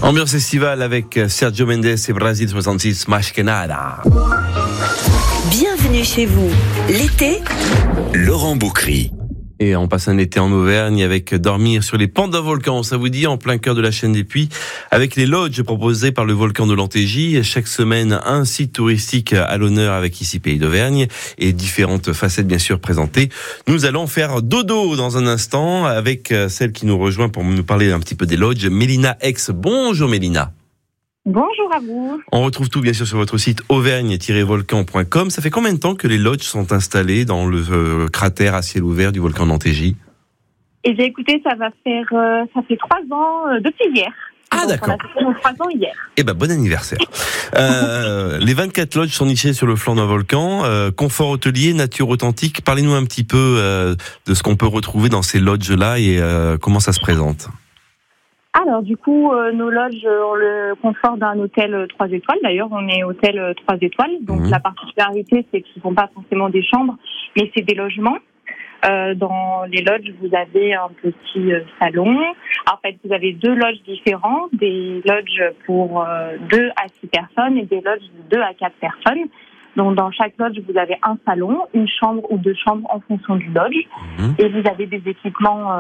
Ambiance estivale avec Sergio Mendes et Brasil 66, Mais Que Nada. Bienvenue chez vous. L'été, Laurent Boucry. Et on passe un été en Auvergne avec dormir sur les pentes d'un volcan, ça vous dit, en plein cœur de la chaîne des Puys, avec les lodges proposées par le volcan de l'Antégie. Chaque semaine, un site touristique à l'honneur avec ici Pays d'Auvergne et différentes facettes bien sûr présentées. Nous allons faire dodo dans un instant avec celle qui nous rejoint pour nous parler un petit peu des lodges, Mélina Ex. Bonjour Mélina. Bonjour à vous. On retrouve tout bien sûr sur votre site auvergne-volcan.com. Ça fait combien de temps que les lodges sont installés dans le cratère à ciel ouvert du volcan d'Antégie ? Eh bien écoutez, ça fait 3 ans depuis hier. Ah donc, d'accord. On a fait 3 ans hier. Eh ben bon anniversaire. Les 24 lodges sont nichées sur le flanc d'un volcan. Confort hôtelier, nature authentique. Parlez-nous un petit peu de ce qu'on peut retrouver dans ces lodges-là et comment ça se présente. Alors du coup, nos lodges ont le confort d'un hôtel 3 étoiles. D'ailleurs, on est hôtel 3 étoiles. Donc la particularité, c'est qu'ils ne sont pas forcément des chambres, mais c'est des logements. Dans les lodges, vous avez un petit salon. En fait, vous avez 2 lodges différents, des lodges pour 2 à 6 personnes et des lodges de 2 à 4 personnes. Donc, dans chaque lodge, vous avez un salon, une chambre ou 2 chambres en fonction du lodge. Et vous avez des équipements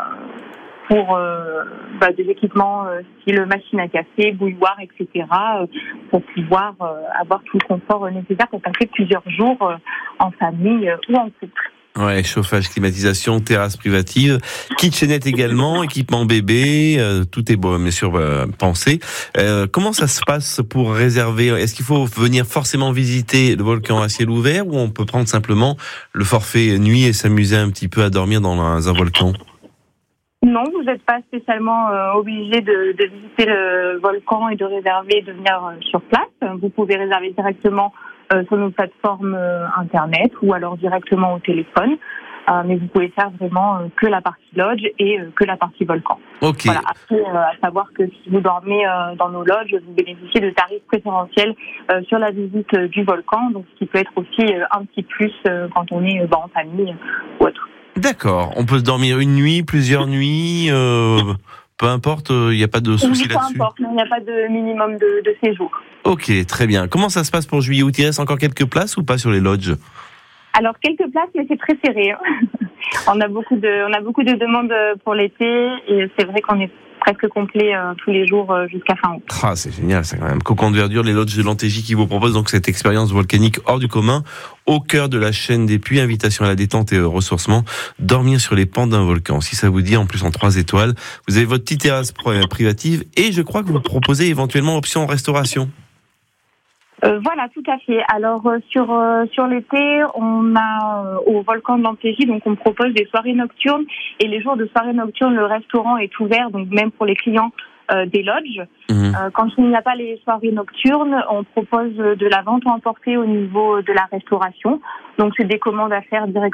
des équipements style machine à café, bouilloire, etc. Pour pouvoir avoir tout le confort nécessaire pour passer plusieurs jours en famille ou en couple. Ouais, chauffage, climatisation, terrasse privative, kitchenette également, équipement bébé, tout est bon, bien sûr, pensé. Comment ça se passe pour réserver ? Est-ce qu'il faut venir forcément visiter le volcan à ciel ouvert ou on peut prendre simplement le forfait nuit et s'amuser un petit peu à dormir dans un volcan ? Non, vous n'êtes pas spécialement obligé de visiter le volcan et de réserver et de venir sur place. Vous pouvez réserver directement sur nos plateformes internet ou alors directement au téléphone. Mais vous pouvez faire vraiment que la partie lodge et que la partie volcan. Ok. Voilà. Après, à savoir que si vous dormez dans nos lodges, vous bénéficiez de tarifs préférentiels sur la visite du volcan, donc ce qui peut être aussi un petit plus quand on est en famille ou autre. D'accord. On peut se dormir une nuit, plusieurs nuits, peu importe, il n'y a pas de souci là-dessus. Peu importe, il n'y a pas de minimum de séjour. Ok, très bien. Comment ça se passe pour juillet-août ? Il reste encore quelques places ou pas sur les lodges ? Alors quelques places, mais c'est très serré. On a beaucoup de demandes pour l'été et c'est vrai qu'on est presque complet tous les jours jusqu'à fin août. Ah, c'est génial, c'est quand même Cocon de verdure, les lodges de l'Antégie qui vous proposent donc cette expérience volcanique hors du commun, au cœur de la chaîne des Puys, invitation à la détente et au ressourcement, dormir sur les pentes d'un volcan. Si ça vous dit, en plus en 3 étoiles, vous avez votre petite terrasse privative et je crois que vous proposez éventuellement option restauration. Voilà, tout à fait. Alors sur l'été, on a au volcan de l'Antégie, donc on propose des soirées nocturnes et les jours de soirée nocturne, le restaurant est ouvert, donc même pour les clients des lodges. Quand il n'y a pas les soirées nocturnes, on propose de la vente à emporter au niveau de la restauration. Donc c'est des commandes à faire directement